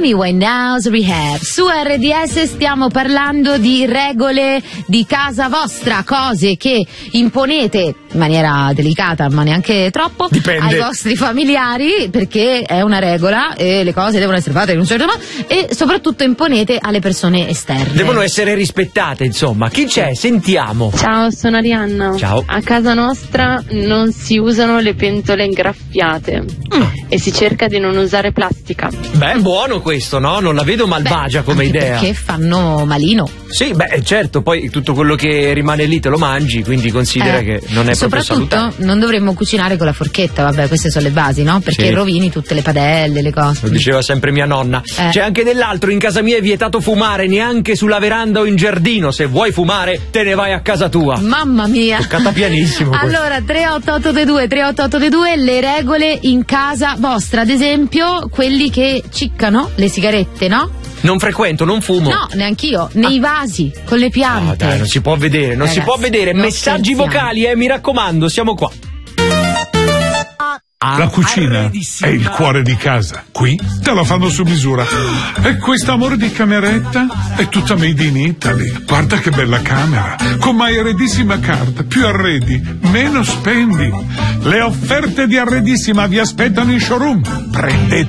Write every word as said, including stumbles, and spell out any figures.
Amy Winehouse Rehab. Su R D S stiamo parlando di regole di casa vostra, cose che imponete in maniera delicata, ma neanche troppo, Dipende. ai vostri familiari, perché è una regola e le cose devono essere fatte in un certo modo, e soprattutto imponete alle persone esterne. Devono essere rispettate, insomma. Chi c'è? Sentiamo. Ciao, sono Arianna. Ciao. A casa nostra non si usano le pentole ingraffiate Mm. e si cerca di non usare plastica. Beh, buono questo, no? Non la vedo malvagia Beh, come anche idea. perché fanno malino. Sì, beh, certo, poi tutto quello che rimane lì te lo mangi, quindi considera Eh, che non è proprio soprattutto salutare. non dovremmo cucinare con la forchetta, vabbè, queste sono le basi, no? Perché Sì. rovini tutte le padelle, le cose. Lo diceva sempre mia nonna. Eh. C'è anche dell'altro, in casa mia è vietato fumare neanche sulla veranda o in giardino. Se vuoi fumare, te ne vai a casa tua. Mamma mia. Toccata pianissimo questo. Allora, tre otto otto due due, tre otto otto due due, le regole in casa vostra, ad esempio, quelli che ciccano le sigarette, no? Non frequento, non fumo. No, neanch'io, nei vasi, con le piante. No, dai, non si può vedere, non si Ragazzi, può vedere. non Messaggi scherziamo. vocali, eh, mi raccomando, siamo qua. La cucina è il cuore di casa. Qui te la fanno su misura. E quest'amore di cameretta è tutta made in Italy. Guarda che bella camera. Con My Arredissima Card. Più arredi, meno spendi. Le offerte di Arredissima vi aspettano in showroom. Prendete